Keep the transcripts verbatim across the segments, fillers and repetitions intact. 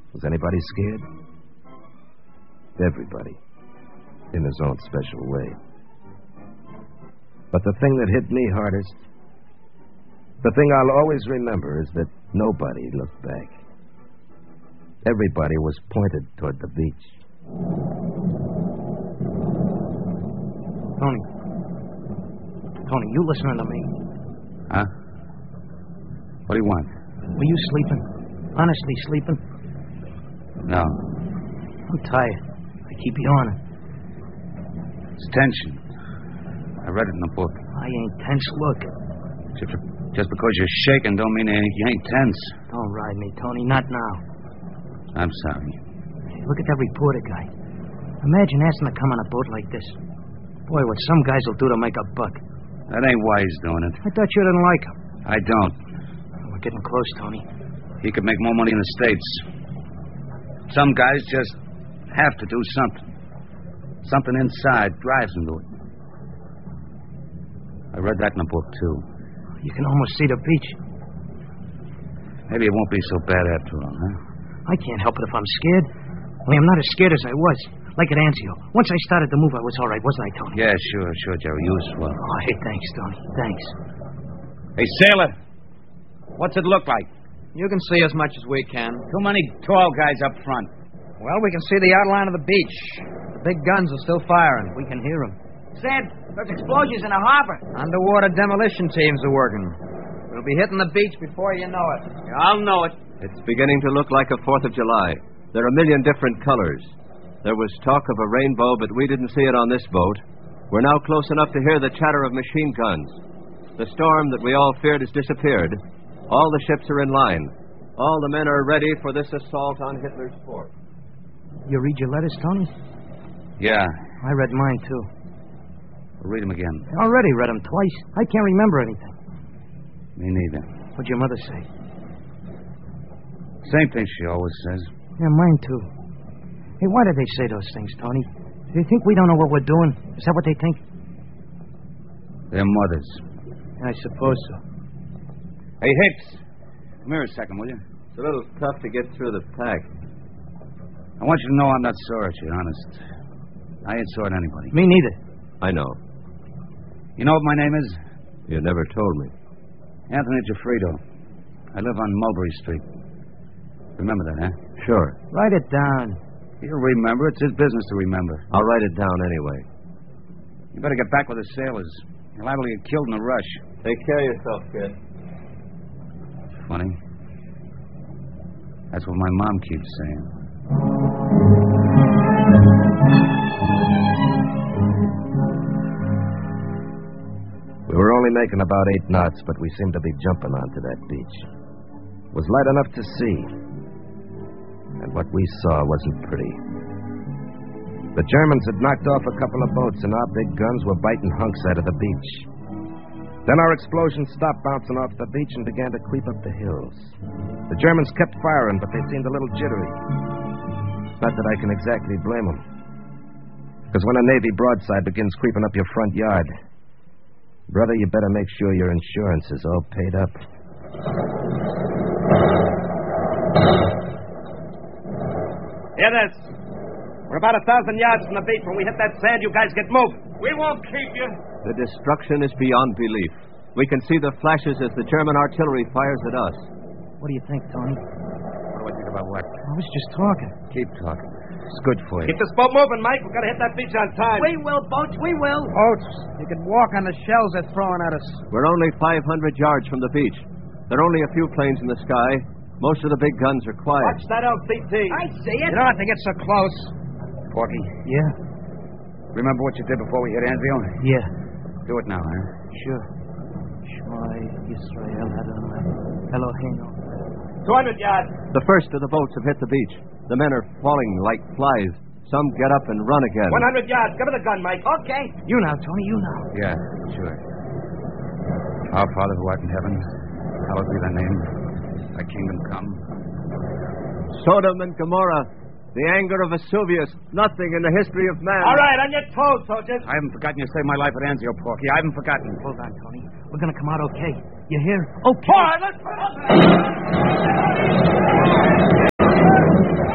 Was anybody scared? Everybody, in his own special way. But the thing that hit me hardest, the thing I'll always remember, is that nobody looked back. Everybody was pointed toward the beach. Tony. Tony, you listening to me? Huh? What do you want? Were you sleeping? Honestly sleeping? No. I'm tired. I keep yawning. It's tension. I read it in the book. I ain't tense. Look. Just, just because you're shaking don't mean you ain't tense. Don't ride me, Tony. Not now. I'm sorry. Hey, look at that reporter guy. Imagine asking to come on a boat like this. Boy, what some guys will do to make a buck. That ain't why he's doing it. I thought you didn't like him. I don't. We're getting close, Tony. He could make more money in the States. Some guys just have to do something. Something inside drives them to it. I read that in a book, too. You can almost see the beach. Maybe it won't be so bad after all, huh? I can't help it if I'm scared. Only I'm not as scared as I was. Like at Anzio. Once I started to move, I was all right, wasn't I, Tony? Yeah, sure, sure, Jerry. You was swell. Oh, hey, thanks, Tony. Thanks. Hey, sailor. What's it look like? You can see as much as we can. Too many tall guys up front. Well, we can see the outline of the beach. The big guns are still firing. We can hear them. Sid, there's explosions in the harbor. Underwater demolition teams are working. We'll be hitting the beach before you know it. I'll know it. It's beginning to look like a fourth of July. There are a million different colors. There was talk of a rainbow, but we didn't see it on this boat. We're now close enough to hear the chatter of machine guns. The storm that we all feared has disappeared. All the ships are in line. All the men are ready for this assault on Hitler's fort. You read your letters, Tony? Yeah. I read mine, too. Read them again. I already read them twice. I can't remember anything. Me neither. What'd your mother say? Same thing she always says. Yeah, mine, too. Hey, why do they say those things, Tony? Do they think we don't know what we're doing? Is that what they think? Their mothers. I suppose so. Hey, Hicks. Come here a second, will you? It's a little tough to get through the pack. I want you to know I'm not sore at you, honest. I ain't sore at anybody. Me neither. I know. You know what my name is? You never told me. Anthony Giuffredo. I live on Mulberry Street. Remember that, huh? Sure. Write it down. He'll remember. It's his business to remember. I'll write it down anyway. You better get back with the sailors. You're liable to get killed in a rush. Take care of yourself, kid. Funny. That's what my mom keeps saying. We were only making about eight knots, but we seemed to be jumping onto that beach. It was light enough to see. And what we saw wasn't pretty. The Germans had knocked off a couple of boats, and our big guns were biting hunks out of the beach. Then our explosions stopped bouncing off the beach and began to creep up the hills. The Germans kept firing, but they seemed a little jittery. Not that I can exactly blame them. Because when a Navy broadside begins creeping up your front yard, brother, you better make sure your insurance is all paid up. Hear this. We're about a thousand yards from the beach. When we hit that sand, you guys get moving. We won't keep you. The destruction is beyond belief. We can see the flashes as the German artillery fires at us. What do you think, Tony? What do I think about what? I was just talking. Keep talking. It's good for you. Keep this boat moving, Mike. We've got to hit that beach on time. We will, Boats. We will. Boats, you could walk on the shells they're throwing at us. We're only five hundred yards from the beach. There are only a few planes in the sky. Most of the big guns are quiet. Watch that L C T. I see it. You don't have to get so close. Porky, Yeah? remember what you did before we hit Anzio? Yeah. Do it now, huh? Sure. Shema Yisrael Adonai Eloheinu. two hundred yards. The first of the boats have hit the beach. The men are falling like flies. Some get up and run again. one hundred yards. Give me the gun, Mike. Okay. You now, Tony. You now. Yeah, sure. Our Father who art in heaven, hallowed be thy name. Thy kingdom come. Sodom and Gomorrah. The anger of Vesuvius. Nothing in the history of man. All right, on your toes, soldiers. I haven't forgotten you saved my life at Anzio, Porky. I haven't forgotten. Hold on, Tony. We're going to come out okay. You hear? Okay. All right, let's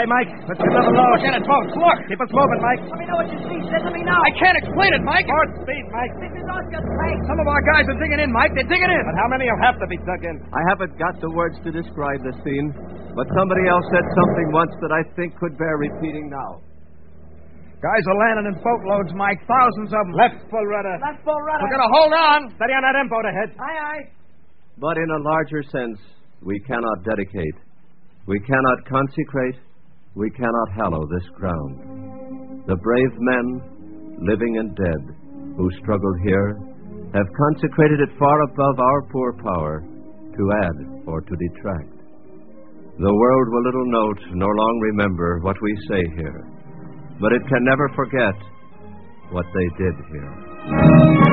Mike. Let's get another load. Look at it, folks. Look. Keep us moving, Mike. Let me know what you see, Sid. Let me know. I can't explain it, Mike. More speed, Mike. This is Oscar Craig. Some of our guys are digging in, Mike. They're digging in. But how many will have to be dug in? I haven't got the words to describe the scene, but somebody else said something once that I think could bear repeating now. Guys are landing in boatloads, Mike. Thousands of them. Left full rudder. Left full rudder. We're going to hold on. Steady on that M-boat ahead. Aye, aye. But in a larger sense, we cannot dedicate, we cannot consecrate, we cannot hallow this ground. The brave men, living and dead, who struggled here, have consecrated it far above our poor power to add or to detract. The world will little note nor long remember what we say here, but it can never forget what they did here.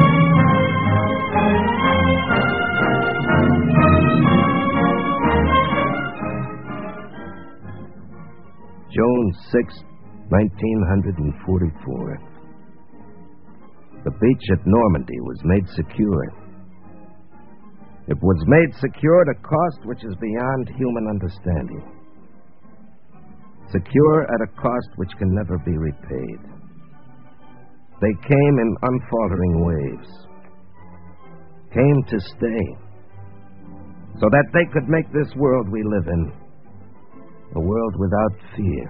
June sixth, nineteen forty-four. The beach at Normandy was made secure. It was made secure at a cost which is beyond human understanding. Secure at a cost which can never be repaid. They came in unfaltering waves. Came to stay. So that they could make this world we live in a world without fear.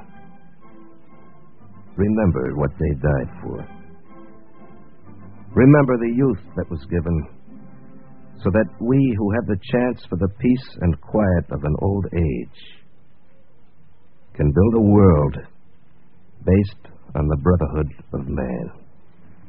Remember what they died for. Remember the youth that was given, so that we who have the chance for the peace and quiet of an old age can build a world based on the brotherhood of man.